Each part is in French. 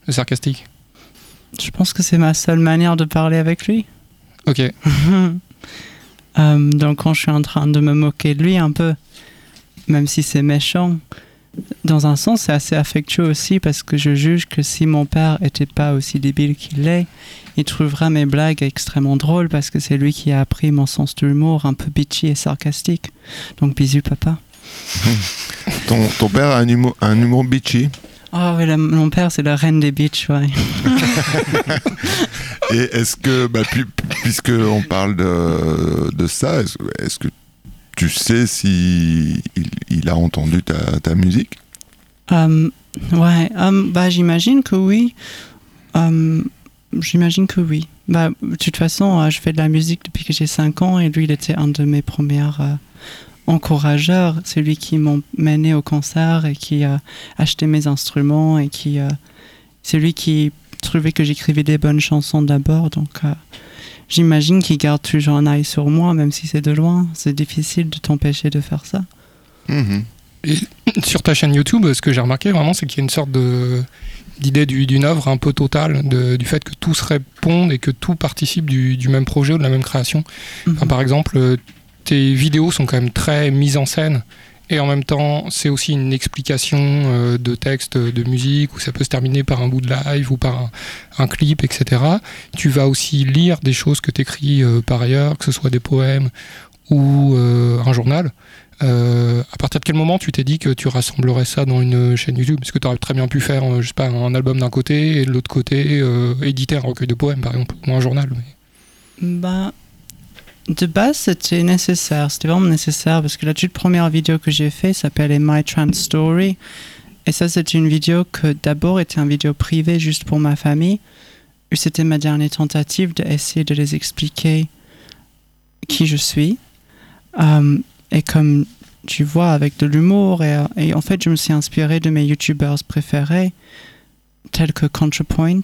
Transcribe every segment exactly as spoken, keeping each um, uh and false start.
le sarcastique? Je pense que c'est ma seule manière de parler avec lui. Ok. euh, donc quand je suis en train de me moquer de lui un peu, même si c'est méchant, dans un sens c'est assez affectueux aussi parce que je juge que si mon père était pas aussi débile qu'il l'est, il trouvera mes blagues extrêmement drôles parce que c'est lui qui a appris mon sens de l'humour un peu bitchy et sarcastique. Donc bisous papa. ton, ton père a un humour, un humour bitchy? Oh oui, la, mon père c'est la reine des bitches, ouais. Et est-ce que, bah, pu, puisqu'on parle de, de ça, est-ce, est-ce que tu sais si il, il a entendu ta, ta musique? um, Ouais, um, bah, j'imagine que oui. Um, j'imagine que oui. Bah, de toute façon, euh, je fais de la musique depuis que j'ai cinq ans et lui, il était un de mes premiers euh, encourageurs. C'est lui qui m'a mené au concert et qui a euh, acheté mes instruments et qui... Euh, c'est lui qui trouvait que j'écrivais des bonnes chansons d'abord, donc... Euh, J'imagine qu'il garde toujours un œil sur moi, même si c'est de loin. C'est difficile de t'empêcher de faire ça. Mmh. Et sur ta chaîne YouTube, ce que j'ai remarqué vraiment, c'est qu'il y a une sorte de, d'idée du, d'une œuvre un peu totale, de, du fait que tout se réponde et que tout participe du, du même projet ou de la même création. Mm-hmm. Enfin, par exemple, tes vidéos sont quand même très mises en scène. Et en même temps, c'est aussi une explication euh, de texte, de musique, où ça peut se terminer par un bout de live ou par un, un clip, et cetera. Tu vas aussi lire des choses que tu écris euh, par ailleurs, que ce soit des poèmes ou euh, un journal. Euh, à partir de quel moment tu t'es dit que tu rassemblerais ça dans une chaîne YouTube? Parce que tu aurais très bien pu faire euh, je sais pas, un album d'un côté et de l'autre côté euh, éditer un recueil de poèmes, par exemple, ou un journal. Mais... Bah... De base, c'était nécessaire, c'était vraiment nécessaire parce que la toute première vidéo que j'ai faite s'appelait My Trans Story. Et ça, c'était une vidéo que d'abord était une vidéo privée juste pour ma famille. Et c'était ma dernière tentative d'essayer de les expliquer qui je suis. Um, et comme tu vois, avec de l'humour. Et, et en fait, je me suis inspirée de mes YouTubers préférés, tels que ContraPoints,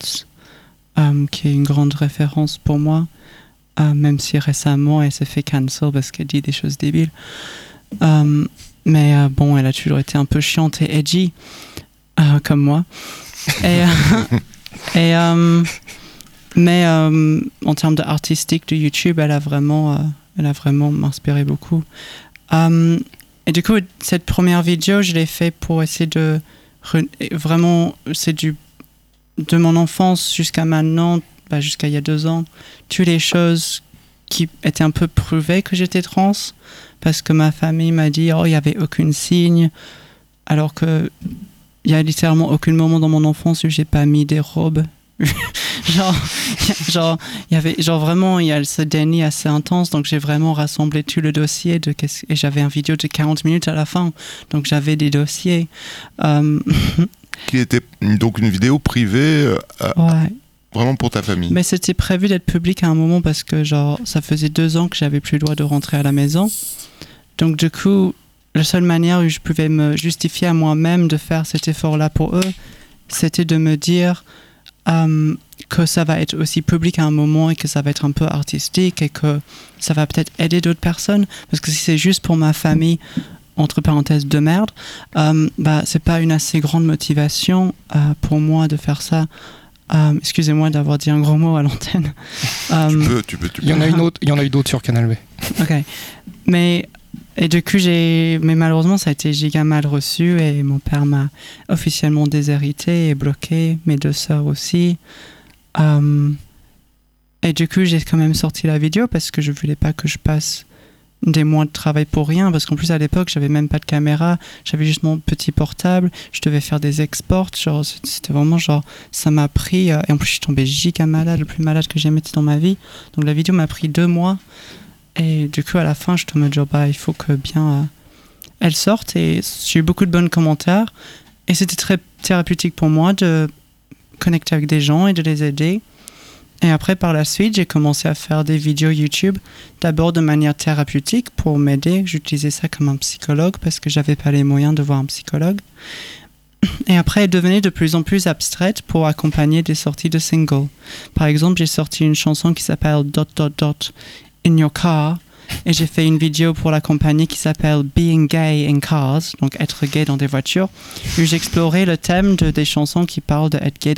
um, qui est une grande référence pour moi. Euh, même si récemment elle s'est fait cancel parce qu'elle dit des choses débiles. Euh, mais euh, bon, elle a toujours été un peu chiante et edgy, euh, comme moi. Et, euh, et, euh, mais euh, en termes d'artistique de YouTube, elle a vraiment, euh, elle a vraiment m'inspiré beaucoup. Euh, et du coup, cette première vidéo, je l'ai fait pour essayer de re- vraiment, c'est du de mon enfance jusqu'à maintenant. Bah, jusqu'à il y a deux ans, toutes les choses qui étaient un peu prouvées que j'étais trans, parce que ma famille m'a dit oh, il n'y avait aucun signe, alors qu'il n'y a littéralement aucun moment dans mon enfance où j'ai pas mis des robes. genre, genre, y avait, genre vraiment, il y a ce déni assez intense, donc j'ai vraiment rassemblé tout le dossier, de, et j'avais une vidéo de quarante minutes à la fin, donc j'avais des dossiers. Um... qui était donc une vidéo privée euh, ouais. Vraiment pour ta famille. Mais c'était prévu d'être public à un moment parce que genre ça faisait deux ans que j'avais plus le droit de rentrer à la maison. Donc du coup, la seule manière où je pouvais me justifier à moi-même de faire cet effort-là pour eux, c'était de me dire um, que ça va être aussi public à un moment et que ça va être un peu artistique et que ça va peut-être aider d'autres personnes. Parce que si c'est juste pour ma famille, entre parenthèses de merde, um, bah c'est pas une assez grande motivation uh, pour moi de faire ça. Um, excusez-moi d'avoir dit un gros mot à l'antenne. Um, tu peux, tu peux, tu peux. Il y en a une autre, il y en a eu d'autres sur Canal B. Ok. Mais, et du coup, j'ai, mais malheureusement, ça a été giga mal reçu et mon père m'a officiellement déshérité et bloqué, mes deux sœurs aussi. Um, et du coup, j'ai quand même sorti la vidéo parce que je voulais pas que je passe des mois de travail pour rien, parce qu'en plus à l'époque j'avais même pas de caméra, j'avais juste mon petit portable, je devais faire des exports, genre c'était vraiment genre ça m'a pris euh, et en plus je suis tombée giga malade, le plus malade que j'ai jamais été dans ma vie, donc la vidéo m'a pris deux mois et du coup à la fin je te me genre bah il faut que bien euh, elle sorte et j'ai eu beaucoup de bons commentaires et c'était très thérapeutique pour moi de connecter avec des gens et de les aider. Et après, par la suite, j'ai commencé à faire des vidéos YouTube, d'abord de manière thérapeutique pour m'aider. J'utilisais ça comme un psychologue parce que j'avais pas les moyens de voir un psychologue. Et après, elle devenait de plus en plus abstraite pour accompagner des sorties de singles. Par exemple, j'ai sorti une chanson qui s'appelle Dot Dot Dot in Your Car. Et j'ai fait une vidéo pour la compagnie qui s'appelle Being Gay in Cars, donc être gay dans des voitures, où j'explorais le thème de, des chansons qui parlent d'être gay